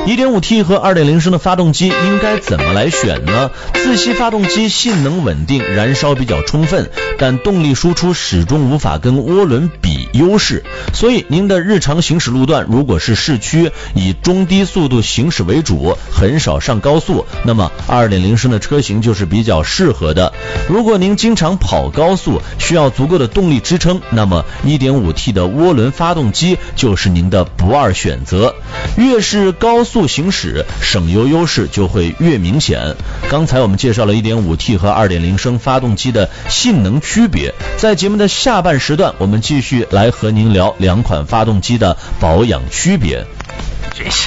1.5T 和2.0升的发动机应该怎么来选呢？自吸发动机性能稳定，燃烧比较充分，但动力输出始终无法跟涡轮比优势，所以您的日常行驶路段如果是市区以中低速度行驶为主，很少上高速，那么2.0升的车型就是比较适合的。如果您经常跑高速，需要足够的动力支撑，那么 1.5T 的涡轮发动机就是您的不二选择。越是高速行驶，省油优势就会越明显。刚才我们介绍了 1.5T 和2.0升发动机的性能区别，在节目的下半时段，我们继续来和您聊两款发动机的保养区别。 这